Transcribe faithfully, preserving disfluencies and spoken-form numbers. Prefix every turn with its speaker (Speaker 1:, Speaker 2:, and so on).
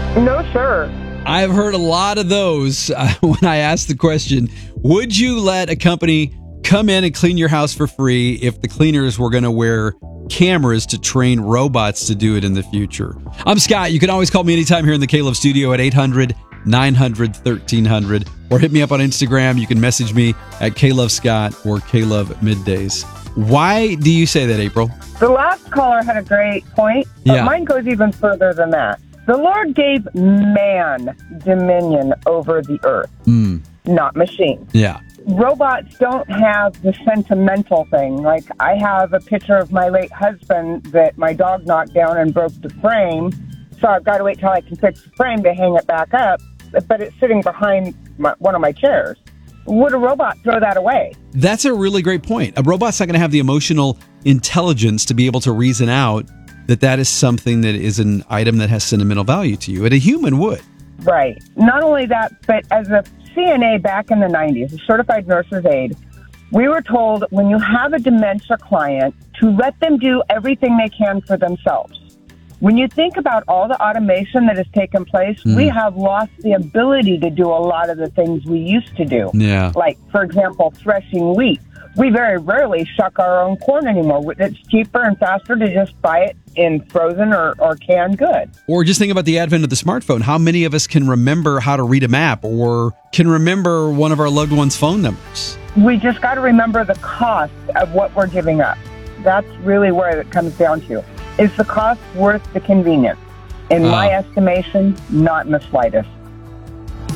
Speaker 1: No, sir.
Speaker 2: I've heard a lot of those uh, when I asked the question, would you let a company come in and clean your house for free if the cleaners were going to wear cameras to train robots to do it in the future? I'm Scott. You can always call me anytime here in the K-Love studio at eight hundred, nine hundred, thirteen hundred or hit me up on Instagram. You can message me at K-Love Scott or K-Love Middays. Why do you say that, April?
Speaker 1: The last caller had a great point, but
Speaker 2: Yeah.
Speaker 1: mine goes even further than that. The Lord gave man dominion over the earth,
Speaker 2: Mm,
Speaker 1: not machines.
Speaker 2: yeah.
Speaker 1: Robots don't have the sentimental thing. Like, I have a picture of my late husband that my dog knocked down and broke the frame, so I've got to wait till I can fix the frame to hang it back up, but it's sitting behind my, one of my chairs. Would a robot throw that away?
Speaker 2: That's a really great point. A robot's not going to have the emotional intelligence to be able to reason out that that is something that is an item that has sentimental value to you. And a human would.
Speaker 1: Right. Not only that, but as a C N A back in the nineties, a certified nurse's aide, we were told when you have a dementia client to let them do everything they can for themselves. When you think about all the automation that has taken place,
Speaker 2: Mm.
Speaker 1: we have lost the ability to do a lot of the things we used to do.
Speaker 2: Yeah.
Speaker 1: Like, for example, threshing wheat. We very rarely shuck our own corn anymore. It's cheaper and faster to just buy it in frozen or, or canned good.
Speaker 2: Or just think about the advent of the smartphone. How many of us can remember how to read a map or can remember one of our loved ones' phone numbers?
Speaker 1: We just got to remember the cost of what we're giving up. That's really where it comes down to. Is the cost worth the convenience? In
Speaker 2: Uh.
Speaker 1: my estimation, not in the slightest.